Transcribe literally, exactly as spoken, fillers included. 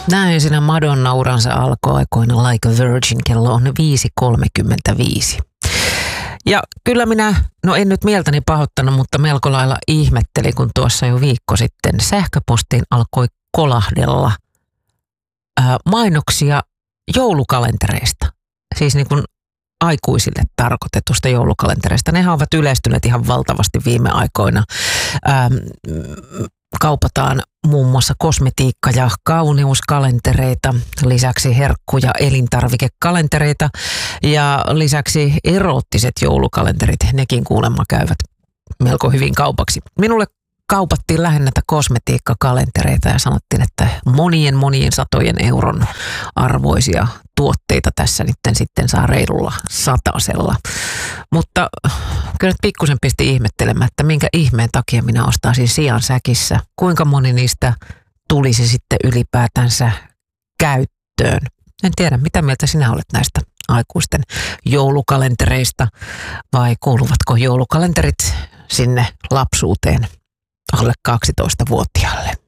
Näin siinä Madonna uransa alkoi aikoina Like a Virgin. Kello on viisi kolmekymmentäviisi. Ja kyllä minä, no en nyt mieltäni pahoittanut, mutta melko lailla ihmettelin, kun tuossa jo viikko sitten sähköpostiin alkoi kolahdella ää, mainoksia joulukalentereista. Siis niin kuin aikuisille tarkoitetusta joulukalentereista. Nehän ovat yleistyneet ihan valtavasti viime aikoina. Ähm, kaupataan muun muassa kosmetiikka- ja kauneuskalentereita, lisäksi herkku- ja elintarvikekalentereita ja lisäksi eroottiset joulukalenterit, nekin kuulemma käyvät melko hyvin kaupaksi. Minulle kaupattiin lähinnä näitä kosmetiikkakalentereita ja sanottiin, että monien monien satojen euron arvoisia tuotteita tässä nyt sitten saa reilulla satasella. Mutta kyllä nyt pikkusen pisti ihmettelemään, että minkä ihmeen takia minä ostaisin sian säkissä. Kuinka moni niistä tulisi sitten ylipäätänsä käyttöön. En tiedä, mitä mieltä sinä olet näistä aikuisten joulukalentereista vai kuuluvatko joulukalenterit sinne lapsuuteen alle kaksitoistavuotiaalle.